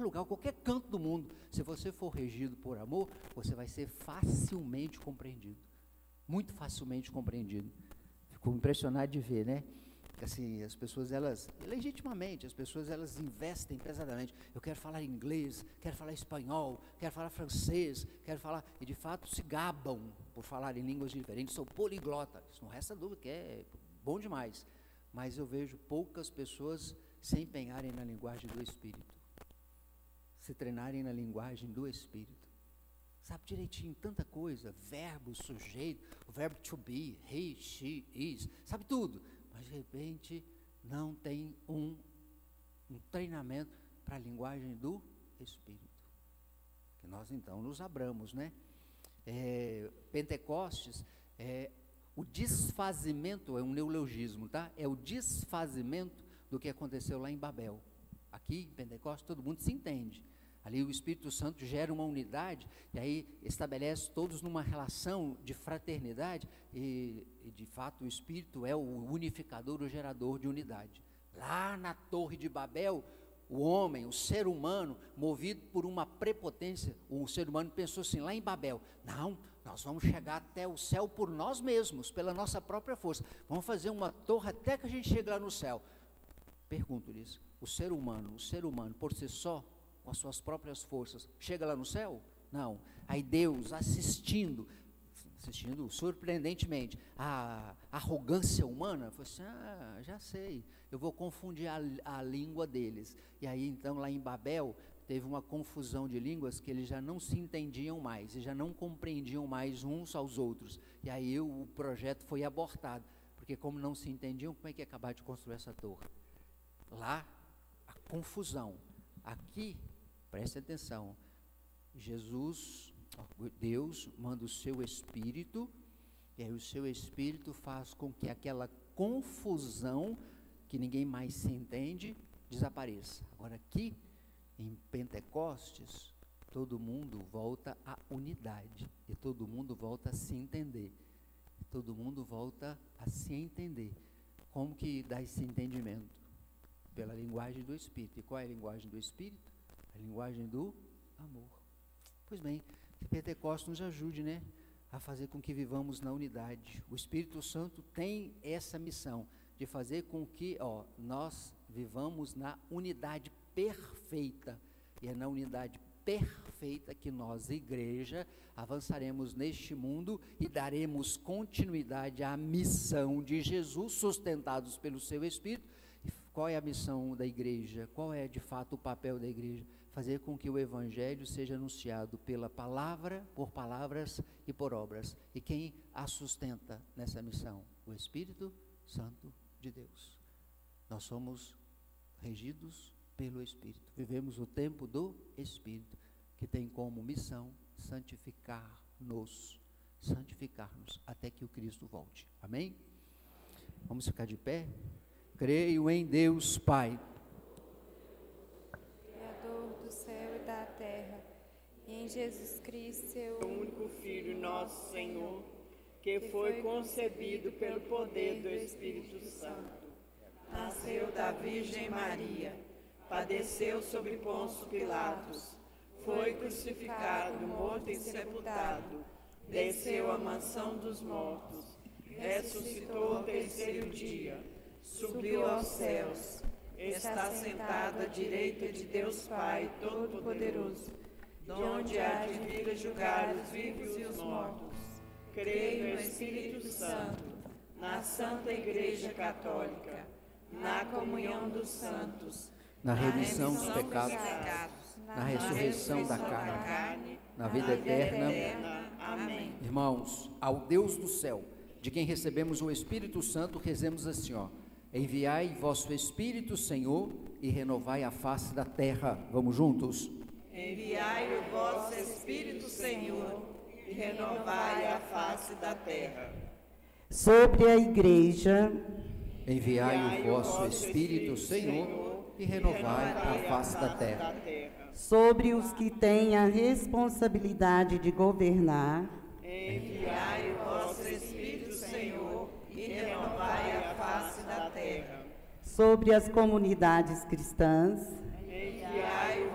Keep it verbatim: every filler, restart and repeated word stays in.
lugar, qualquer canto do mundo, se você for regido por amor, você vai ser facilmente compreendido, muito facilmente compreendido. Fico impressionado de ver, né? Assim, as pessoas, elas, legitimamente, as pessoas, elas investem pesadamente. Eu quero falar inglês, quero falar espanhol, quero falar francês, quero falar, e de fato se gabam por falar em línguas diferentes, são poliglotas, não resta dúvida que é bom demais. Mas eu vejo poucas pessoas se empenharem na linguagem do Espírito, se treinarem na linguagem do Espírito. Sabe direitinho tanta coisa, verbo, sujeito, o verbo to be, he, she, is, sabe tudo. Mas de repente não tem um, um treinamento para a linguagem do Espírito. Que nós então nos abramos, né? É, Pentecostes é o desfazimento, é um neologismo, tá? É o desfazimento do que aconteceu lá em Babel. Aqui em Pentecostes todo mundo se entende. Ali o Espírito Santo gera uma unidade, e aí estabelece todos numa relação de fraternidade, e, e de fato o Espírito é o unificador, o gerador de unidade. Lá na Torre de Babel, o homem, o ser humano, movido por uma prepotência, o ser humano pensou assim, lá em Babel, não, nós vamos chegar até o céu por nós mesmos, pela nossa própria força, vamos fazer uma torre até que a gente chegue lá no céu. Pergunto-lhes, o ser humano, o ser humano por si só, com as suas próprias forças, chega lá no céu? Não. Aí Deus, assistindo, assistindo surpreendentemente, a arrogância humana, falou assim, ah, já sei, eu vou confundir a, a língua deles. E aí então lá em Babel, teve uma confusão de línguas que eles já não se entendiam mais, e já não compreendiam mais uns aos outros. E aí o projeto foi abortado, porque como não se entendiam, como é que ia acabar de construir essa torre? Lá, a confusão. Aqui, preste atenção, Jesus, Deus manda o seu Espírito, e aí o seu Espírito faz com que aquela confusão, que ninguém mais se entende, desapareça. Agora aqui, em Pentecostes, todo mundo volta à unidade, e todo mundo volta a se entender, e todo mundo volta a se entender. Como que dá esse entendimento? Pela linguagem do Espírito. E qual é a linguagem do Espírito? A linguagem do amor. Pois bem, que Pentecostes nos ajude, né, a fazer com que vivamos na unidade. O Espírito Santo tem essa missão de fazer com que, ó, nós vivamos na unidade perfeita. E é na unidade perfeita que nós, igreja, avançaremos neste mundo e daremos continuidade à missão de Jesus, sustentados pelo seu Espírito. Qual é a missão da igreja? Qual é, de fato, o papel da igreja? Fazer com que o Evangelho seja anunciado pela palavra, por palavras e por obras. E quem a sustenta nessa missão? O Espírito Santo de Deus. Nós somos regidos pelo Espírito. Vivemos o tempo do Espírito, que tem como missão santificar-nos, santificar-nos até que o Cristo volte. Amém? Vamos ficar de pé? Creio em Deus Pai, Criador do céu e da terra, e em Jesus Cristo, seu único Filho, nosso Senhor, que foi concebido pelo poder do Espírito Santo. Nasceu da Virgem Maria, padeceu sobre Pôncio Pilatos, foi crucificado, morto e sepultado, desceu à mansão dos mortos, ressuscitou ao terceiro dia, subiu aos céus, está sentado à direita de Deus Pai Todo-Poderoso, donde há de vir a julgar os vivos e os mortos. Creio no Espírito Santo, na Santa Igreja Católica, na comunhão dos santos, na remissão dos pecados, na ressurreição da carne, na vida eterna. Amém. Irmãos, ao Deus do céu, de quem recebemos o Espírito Santo, rezemos assim, ó: enviai vosso Espírito, Senhor, e renovai a face da terra. Vamos juntos? Enviai o vosso Espírito, Senhor, e renovai a face da terra. Sobre a igreja, enviai o vosso Espírito, Senhor, e renovai a face da terra. sobre os que têm a responsabilidade de governar, enviai o vosso Espírito, Senhor, e renovai a face da terra. sobre as comunidades cristãs, Enviai